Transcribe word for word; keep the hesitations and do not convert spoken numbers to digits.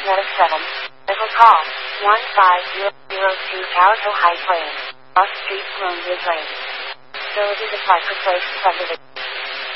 Meta seven. Level call. one five zero zero two Tower Hill High Plains. Cross Street, Columbia Plains. Facilities apply for place under the